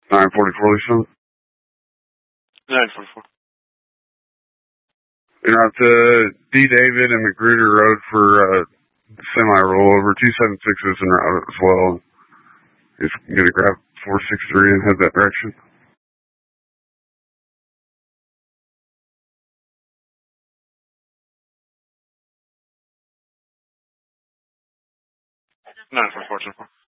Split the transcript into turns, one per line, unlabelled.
944 Lisa.
944.
You're out to D. David and McGruder Road for semi-rollover. 276 is en route as well. Just going to grab 463 and head that direction.
Nine 4 4